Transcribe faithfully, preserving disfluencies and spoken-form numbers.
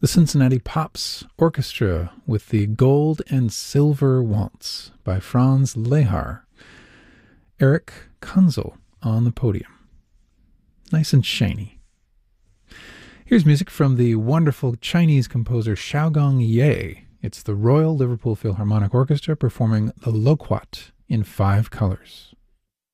The Cincinnati Pops Orchestra with the Gold and Silver Waltz by Franz Lehar. Eric Kunzel on the podium. Nice and shiny. Here's music from the wonderful Chinese composer Xiaogong Ye. It's the Royal Liverpool Philharmonic Orchestra performing the Loquat in five colors.